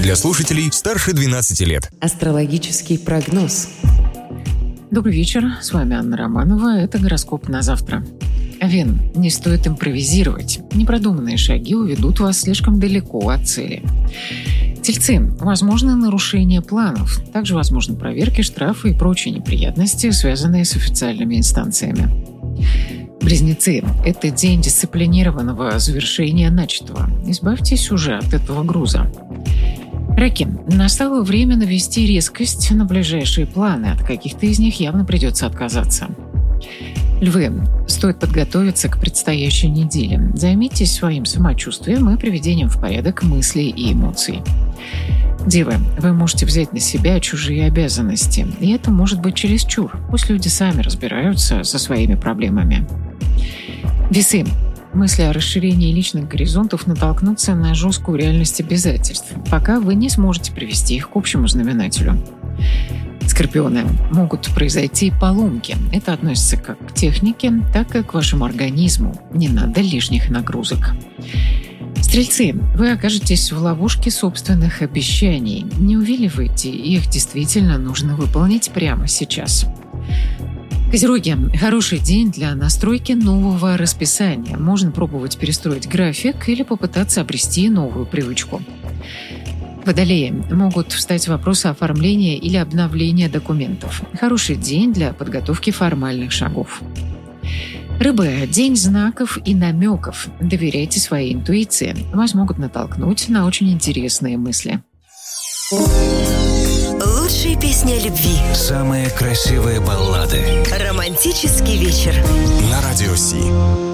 для слушателей старше 12 лет. Астрологический прогноз. Добрый вечер, с вами Анна Романова. Это гороскоп на завтра. Овен, не стоит импровизировать. Непродуманные шаги уведут вас слишком далеко от цели. Тельцы, возможны нарушения планов. Также возможны проверки, штрафы и прочие неприятности, связанные с официальными инстанциями. Близнецы, это день дисциплинированного завершения начатого. Избавьтесь уже от этого груза. Раки, настало время навести резкость на ближайшие планы. От каких-то из них явно придется отказаться. Львы, стоит подготовиться к предстоящей неделе. Займитесь своим самочувствием и приведением в порядок мыслей и эмоций. Девы, вы можете взять на себя чужие обязанности, и это может быть чересчур. Пусть люди сами разбираются со своими проблемами. Весы, мысли о расширении личных горизонтов натолкнутся на жесткую реальность обязательств, пока вы не сможете привести их к общему знаменателю. Скорпионы, могут произойти поломки. Это относится как к технике, так и к вашему организму. Не надо лишних нагрузок. Стрельцы, вы окажетесь в ловушке собственных обещаний. Не увиливайте, их действительно нужно выполнить прямо сейчас. Козероги, хороший день для настройки нового расписания. Можно пробовать перестроить график или попытаться обрести новую привычку. Водолеи, могут встать вопросы оформления или обновления документов. Хороший день для подготовки формальных шагов. Рыбы, день знаков и намеков. Доверяйте своей интуиции. Вас могут натолкнуть на очень интересные мысли. Лучшие песни о любви. Самые красивые баллады. Романтический вечер. На Радио Си.